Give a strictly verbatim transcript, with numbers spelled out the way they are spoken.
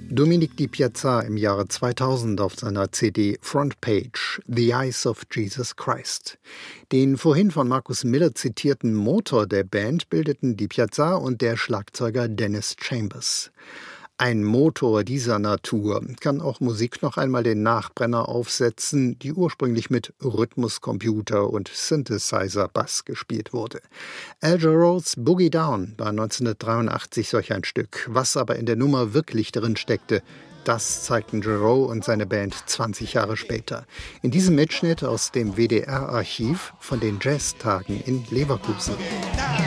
Dominique Di Piazza im Jahre zweitausend auf seiner C D Frontpage The Eyes of Jesus Christ. Den vorhin von Marcus Miller zitierten Motor der Band bildeten Di Piazza und der Schlagzeuger Dennis Chambers. Ein Motor dieser Natur kann auch Musik noch einmal den Nachbrenner aufsetzen, die ursprünglich mit Rhythmuscomputer und Synthesizer-Bass gespielt wurde. Al Jarreau's Boogie Down war neunzehnhundertdreiundachtzig solch ein Stück. Was aber in der Nummer wirklich drin steckte, das zeigten Jarreau und seine Band zwanzig Jahre später. In diesem Mitschnitt aus dem W D R-Archiv von den Jazztagen in Leverkusen.